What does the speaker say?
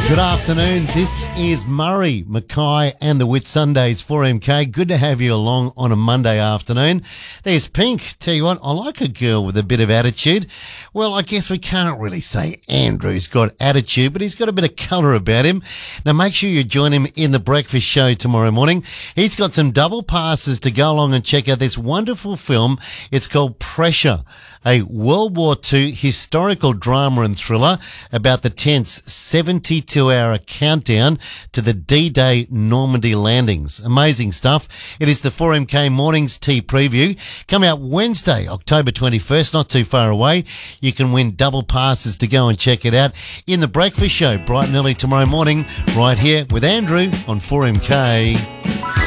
Good afternoon. This is Murray, Mackay and the Whitsundays 4MK. Good to have you along on a Monday afternoon. There's Pink. Tell you what, I like a girl with a bit of attitude. Well, I guess we can't really say Andrew's got attitude, but he's got a bit of colour about him. Now, make sure you join him in the breakfast show tomorrow morning. He's got some double passes to go along and check out this wonderful film. It's called Pressure, a World War II historical drama and thriller about the tense 72-hour countdown to the D-Day Normandy landings. Amazing stuff. It is the 4MK Mornings Tea Preview. Come out Wednesday, October 21st, not too far away. You can win double passes to go and check it out in the breakfast show bright and early tomorrow morning right here with Andrew on 4MK.